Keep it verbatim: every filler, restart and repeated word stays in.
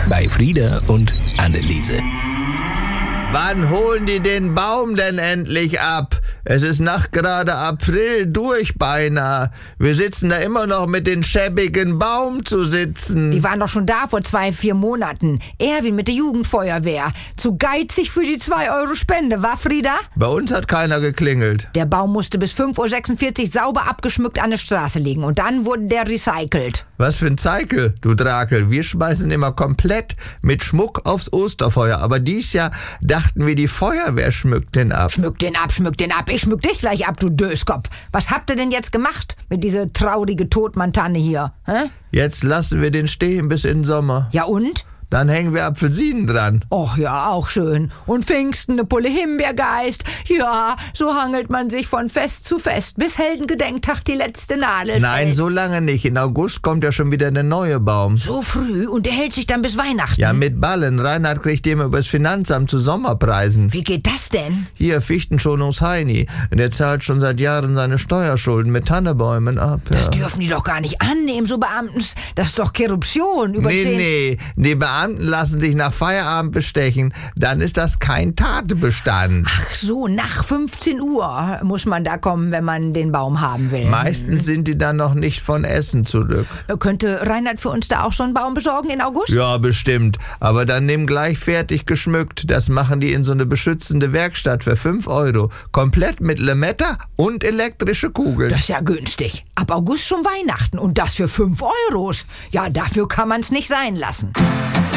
bei Frieda und Anneliese. Wann holen die den Baum denn endlich ab? Es ist nachgerade April durch beinahe. Wir sitzen da immer noch mit den schäbigen Baum zu sitzen. Die waren doch schon da vor zwei, vier Monaten. Erwin mit der Jugendfeuerwehr. Zu geizig für die zwei Euro Spende, wa Frieda? Bei uns hat keiner geklingelt. Der Baum musste bis fünf Uhr sechsundvierzig sauber abgeschmückt an der Straße liegen und dann wurde der recycelt. Was für ein Zeikel, du Drakel. Wir schmeißen immer komplett mit Schmuck aufs Osterfeuer. Aber dies Jahr dachten wir, die Feuerwehr schmückt den ab. Schmückt den ab, schmückt den ab. Ich schmück dich gleich ab, du Döskopf. Was habt ihr denn jetzt gemacht mit dieser traurige Todmantanne hier? Hä? Jetzt lassen wir den stehen bis in den Sommer. Ja und? Dann hängen wir Apfelsinen dran. Och ja, auch schön. Und Pfingsten eine Pulle Himbeergeist. Ja, so hangelt man sich von Fest zu Fest, bis Heldengedenktag die letzte Nadel Nein, fällt. so lange nicht. In August kommt ja schon wieder der neue Baum. So früh? Und der hält sich dann bis Weihnachten? Ja, mit Ballen. Reinhard kriegt immer übers Finanzamt zu Sommerpreisen. Wie geht das denn? Hier, Fichtenschonungsheini. Und der zahlt schon seit Jahren seine Steuerschulden mit Tannebäumen ab. Ja. Das dürfen die doch gar nicht annehmen, so Beamtens. Das ist doch Korruption. Über Nee, zehn nee. Die Beamten lassen sich nach Feierabend bestechen. Dann ist das kein Tatbestand. Ach so, nach fünfzehn Uhr muss man da kommen, wenn man den Baum haben will. Meistens sind die dann noch nicht von Essen zurück. Könnte Reinhard für uns da auch schon einen Baum besorgen in August? Ja, bestimmt. Aber dann nimm gleich fertig geschmückt. Das machen die in so eine beschützende Werkstatt für fünf Euro. Komplett mit Lemetta und elektrische Kugeln. Das ist ja günstig. Ab August schon Weihnachten und das für fünf Euros. Ja, dafür kann man's nicht sein lassen.